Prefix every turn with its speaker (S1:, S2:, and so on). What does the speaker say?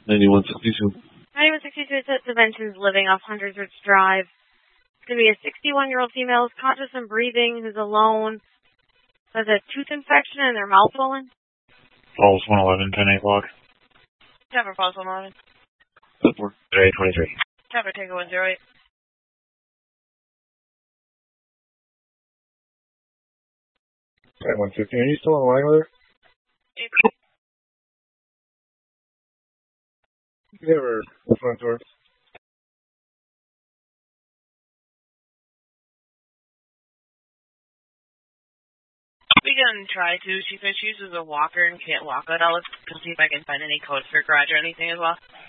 S1: 9162.
S2: 9162, it says Dimensions living off Hunters Ridge Drive. It's going to be a 61-year-old female who's conscious and breathing, who's alone, has a tooth infection and their mouth swollen.
S3: Pulse 111, 10 o'clock.
S4: Trevor, Pulse 111.
S3: 23.
S4: Trevor, take a 108.
S3: Right, 115. Are you still on the line with her? You have her front door.
S4: We can try to. She says she uses a walker and can't walk out. I'll see if I can find any codes for garage or anything as well.